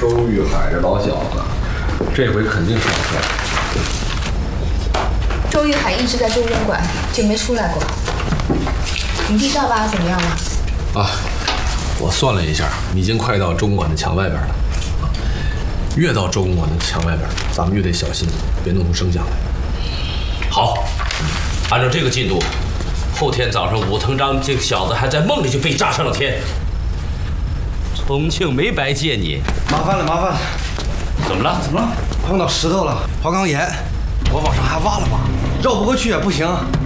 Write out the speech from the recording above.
周玉海这老小子，这回肯定上车。 周玉海一直在中公馆，就没出来过。你弟赵爸怎么样了？ 啊，我算了一下，已经快到中馆的墙外边了。越到中馆的墙外边，咱们越得小心，别弄出声响来。 好，按照这个进度，后天早上武藤章这个小子还在梦里就被炸上了天。重庆没白借你， 麻烦了，麻烦了。 怎么了？ 怎么了？碰到石头了，花岗岩，我往上还挖了挖，绕不过去也不行。